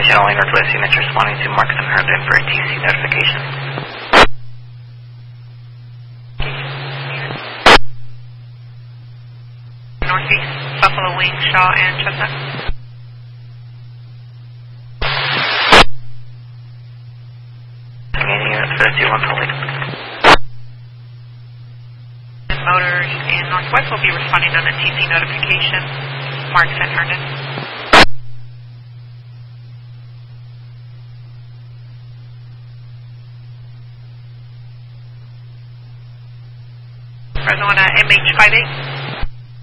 Channel 8 Northwest units responding to Marks and Herndon for a TC notification. Northeast, Buffalo Wing, Shaw, and Chestnut. Again, units for 21 Tully. Motors in Northwest will be responding on a TC notification, Marks and Herndon. Present one at MH58.